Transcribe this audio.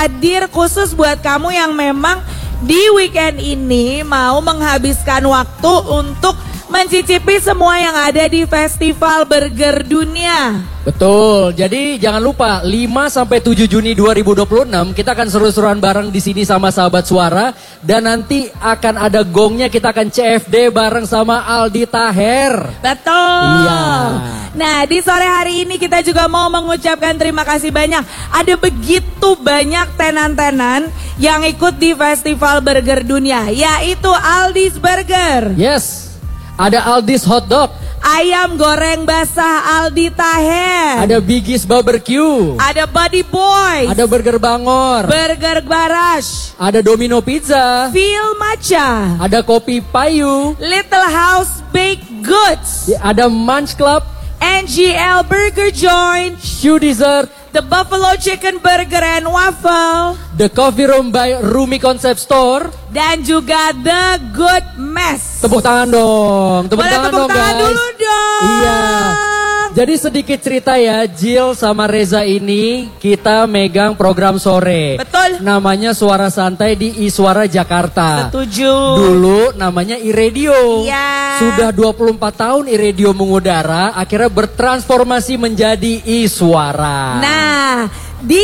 hadir khusus buat kamu yang memang di weekend ini mau menghabiskan waktu untuk mencicipi semua yang ada di Festival Burger Dunia. Betul, jadi jangan lupa 5-7 Juni 2026 kita akan seru-seruan bareng di sini sama Sahabat Suara. Dan nanti akan ada gongnya, kita akan CFD bareng sama Aldi Taher. Betul. Iya. Nah di sore hari ini kita juga mau mengucapkan terima kasih banyak. Ada begitu banyak tenan-tenan yang ikut di Festival Burger Dunia, yaitu Aldi's Burger. Yes. Ada Aldi's Hot Dog, ayam goreng basah Aldi Taher, ada Biggie's Barbecue, ada Buddy Boys, ada Burger Bangor, Burger Garage, ada Domino Pizza, Feel Matcha, ada Kopi Payu, Little House Baked Goods, ada Munch Club, NGL Burger Joint, Shoe Dessert, The Buffalo Chicken Burger and Waffle, The Coffee Room by Rumi Concept Store, dan juga The Good Mess. Tepuk tangan dong, Boleh tepuk tangan guys. dulu dong. Iya. Jadi sedikit cerita ya, Jill sama Reza ini kita megang program sore. Betul. Namanya Suara Santai di Iswara Jakarta. Setuju. Dulu namanya iRadio. Iya. Sudah 24 tahun iRadio mengudara, akhirnya bertransformasi menjadi Iswara. Nah,